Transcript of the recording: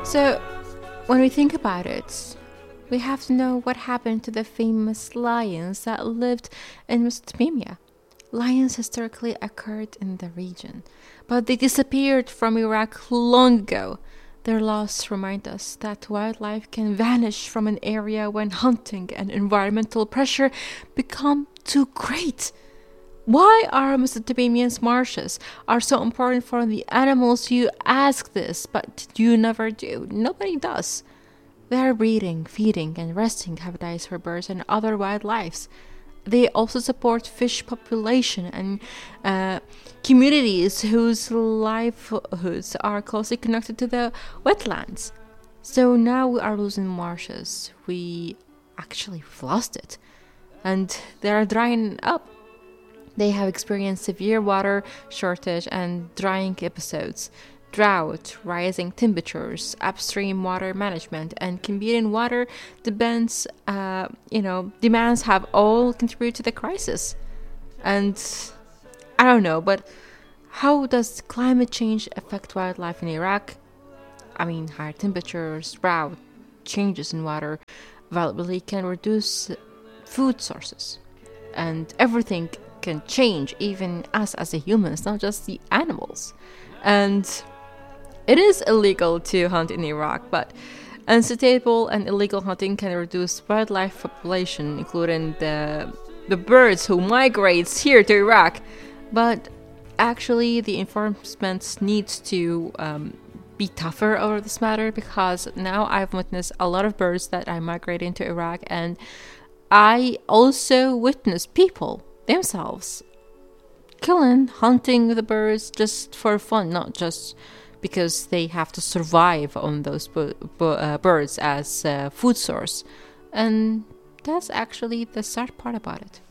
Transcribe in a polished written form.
So, when we think about it, we have to know what happened to the famous lions that lived in Mesopotamia. Lions historically occurred in the region, but they disappeared from Iraq long ago. Their loss remind us that wildlife can vanish from an area when hunting and environmental pressure become too great. Why are Mesopotamian marshes are so important for the animals? You ask this, but you never do. Nobody does. They are breeding, feeding, and resting habitats for birds and other wildlife. They also support fish population and communities whose livelihoods are closely connected to the wetlands. So now we are losing marshes. We actually lost it. And they are drying up. They have experienced severe water shortage and drying episodes, drought, rising temperatures, upstream water management, and competing water demands have all contributed to the crisis. And I don't know, but how does climate change affect wildlife in Iraq? I mean, higher temperatures, drought, changes in water availability can reduce food sources, and everything can change, even us as a humans, not just the animals. And it is illegal to hunt in Iraq, but unsustainable and illegal hunting can reduce wildlife population, including the birds who migrates here to Iraq. But actually, the enforcement needs to be tougher over this matter, because now I've witnessed a lot of birds that I migrate into Iraq, and I also witness people themselves hunting the birds just for fun, not just because they have to survive on those birds as a food source. And that's actually the sad part about it.